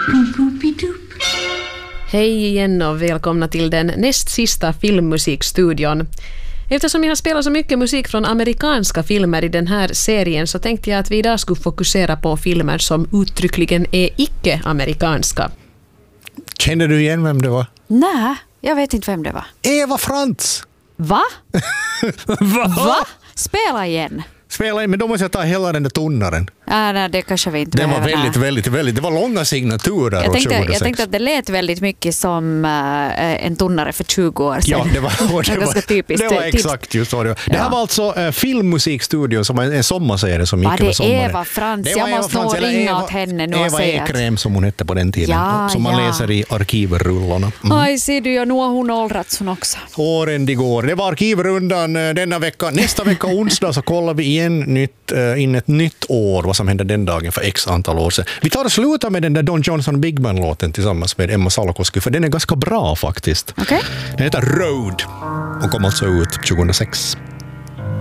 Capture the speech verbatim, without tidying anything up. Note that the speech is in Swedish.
Hej igen och välkomna till den näst sista filmmusikstudion. Eftersom jag har spelat så mycket musik från amerikanska filmer i den här serien så tänkte jag att vi idag skulle fokusera på filmer som uttryckligen är icke-amerikanska. Känner du igen vem det var? Nej, jag vet inte vem det var. Eva Frantz! Va? Va? Va? Spela igen. Spela in, men då måste jag ta hela den där tonaren. Ja, nej, det kanske vi inte Det var behöver, väldigt, nej. väldigt, väldigt, det var långa signaturer. Jag tänkte, tjugohundrasex. jag tänkte att det lät väldigt mycket som uh, en tunnare för tjugo år sedan. Ja, det var, det det var, var, typiskt, det var exakt just så. Det, var. det här var alltså uh, filmmusikstudion som är en sommarserie som gick var över det sommaren. Eva Frantz? Det var jag måste nog ringa Eva, åt henne nu och Eva säga Ekrem som hon hette på den tiden. Ja, som man ja. läser i arkivrullarna. Mm. Aj, ser du, nu har hon åldrats hon också. Åren de går. Det var arkivrundan denna vecka. Nästa vecka onsdag så kollar vi igen nytt, uh, in ett nytt år. Vad som hände den dagen för x antal år sedan. Vi tar och slutar med den där Don Johnson Big Band-låten tillsammans med Emma Salakoski, för den är ganska bra faktiskt. Okay. Den heter Road och kom alltså ut tjugohundrasex.